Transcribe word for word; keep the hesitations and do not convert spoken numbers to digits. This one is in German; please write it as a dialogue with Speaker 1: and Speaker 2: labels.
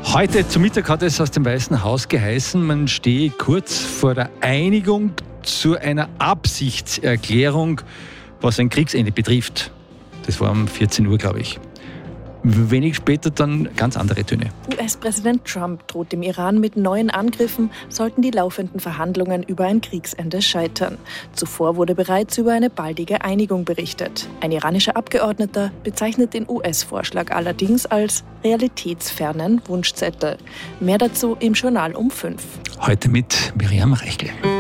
Speaker 1: Heute zum Mittag hat es aus dem Weißen Haus geheißen, man stehe kurz vor der Einigung zu einer Absichtserklärung, was ein Kriegsende betrifft. Das war um vierzehn Uhr, glaube ich. Wenig später dann ganz andere Töne.
Speaker 2: U S-Präsident Trump droht dem Iran mit neuen Angriffen, sollten die laufenden Verhandlungen über ein Kriegsende scheitern. Zuvor wurde bereits über eine baldige Einigung berichtet. Ein iranischer Abgeordneter bezeichnet den U S-Vorschlag allerdings als realitätsfernen Wunschzettel. Mehr dazu im Journal um fünf.
Speaker 1: Heute mit Miriam Reichel.